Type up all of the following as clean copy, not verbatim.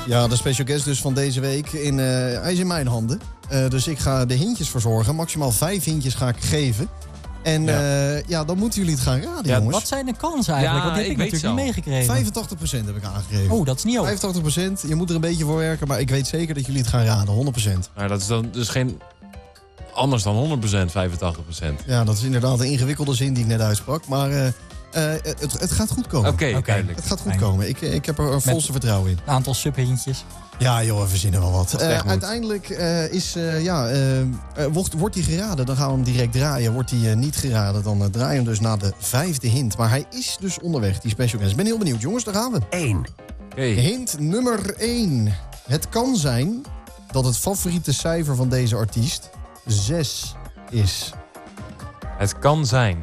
Ja, de special guest dus van deze week. Hij is in mijn handen. Dus ik ga de hintjes verzorgen. Maximaal 5 hintjes ga ik geven. En dan moeten jullie het gaan raden, jongens. Wat zijn de kansen eigenlijk? Want die heb ik natuurlijk niet meegekregen. 85% heb ik aangegeven. Oh, dat is niet over. 85%. Je moet er een beetje voor werken. Maar ik weet zeker dat jullie het gaan raden. 100%. Maar dat is dan dus geen... Anders dan 100%, 85%. Ja, dat is inderdaad een ingewikkelde zin die ik net uitsprak. Maar het gaat goed komen. Oké, duidelijk. Het gaat goed komen. Ik heb er volste vertrouwen in. Een aantal subhintjes. Ja, joh, we verzinnen wel wat. Uiteindelijk wordt hij geraden, dan gaan we hem direct draaien. Wordt hij niet geraden, dan draaien we hem dus naar de 5e hint. Maar hij is dus onderweg, die special guest. Ik ben heel benieuwd, jongens, daar gaan we. 1. Okay. Hint nummer 1. Het kan zijn dat het favoriete cijfer van deze artiest 6 is. Het kan zijn.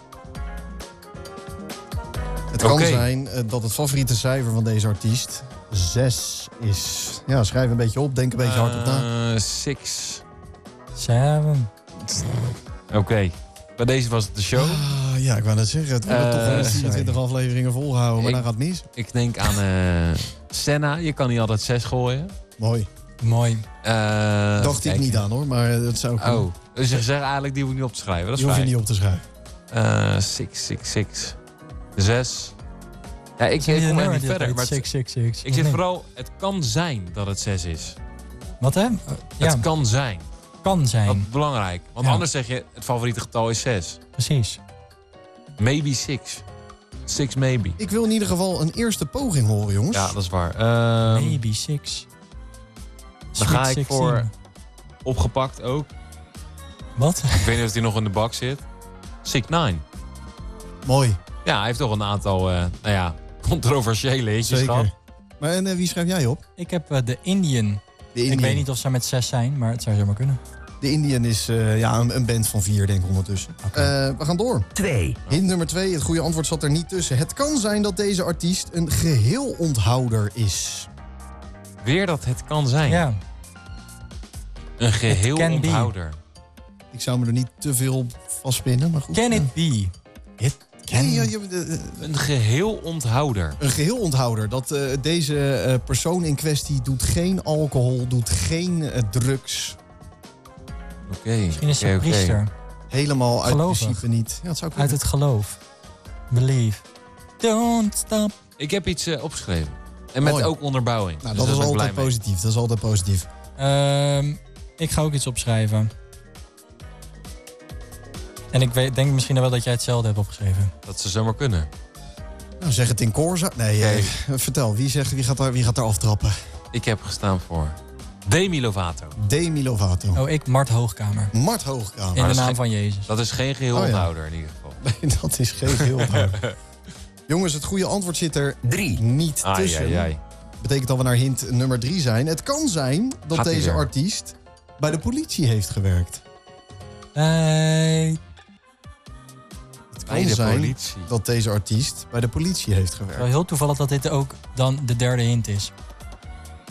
Het kan zijn dat het favoriete cijfer van deze artiest 6 is. Ja, schrijf een beetje op, denk een beetje hard op na. 6. 7. Oké. Bij deze was het de show. Ja, ik wou net zeggen. Het wordt toch wel 24 afleveringen volgehouden, maar dan gaat het mis. Ik denk aan Senna. Je kan niet altijd 6 gooien. Mooi. Dacht ik niet aan hoor, maar dat zou kunnen. Oh, dus je zegt eigenlijk die hoef ik niet op te schrijven. Dat is die hoef je fijn. niet op te schrijven. 6. 6. Ja, ik kom er niet verder. Maar 6. Ik zit vooral, het kan zijn dat het 6 is. Wat hè? Het kan zijn. Kan zijn. Dat is belangrijk. Want anders zeg je, het favoriete getal is 6. Precies. Maybe 6. 6 maybe. Ik wil in ieder geval een eerste poging horen, jongens. Ja, dat is waar. Maybe 6. Dan ga ik voor opgepakt ook. Wat? Ik weet niet of hij nog in de bak zit. 6 9. Mooi. Ja, hij heeft toch een aantal, controversiële hitjes Zeker. gehad. Maar en wie schrijf jij op? Ik heb de Indian. Ik weet niet of ze met 6 zijn, maar het zou zomaar kunnen. De Indian is een band van 4, denk ik ondertussen. We gaan door. 2. Hint nummer 2. Het goede antwoord zat er niet tussen. Het kan zijn dat deze artiest een geheel-onthouder is. Weer dat het kan zijn. Ja. Een geheel-onthouder. Ik zou me er niet te veel op vastpinnen, maar goed. Can it be? Een geheel-onthouder. Een geheel-onthouder. Dat deze persoon in kwestie doet geen alcohol, doet geen drugs. Oké. Misschien is ze priester. Helemaal uit Gelovig. principe niet. Ja, het zou Uit het geloof. Believe. Don't stop. Ik heb iets opgeschreven. En met ook onderbouwing. Nou, Dus dat is ben ik altijd blij mee. positief. Dat is altijd positief. Ik ga ook iets opschrijven. En ik denk misschien wel dat jij hetzelfde hebt opgeschreven. Dat ze zomaar kunnen. Nou, zeg het in koor. Nee, vertel. Wie gaat daar aftrappen? Ik heb gestaan voor Demi Lovato. Demi Lovato. Oh, ik Mart Hoogkamer. Mart Hoogkamer. In de naam van Jezus. Dat is geen geheel-onthouder in ieder geval. Nee, dat is geen geheel-onthouder. Jongens, het goede antwoord zit er 3. niet tussen. Ai. Betekent dat we naar hint nummer 3 zijn. Het kan zijn dat Gaat-ie deze weer. artiest bij de politie heeft gewerkt. Het Bij kan de zijn politie. dat deze artiest bij de politie heeft gewerkt. Wel heel toevallig dat dit ook dan de derde hint is.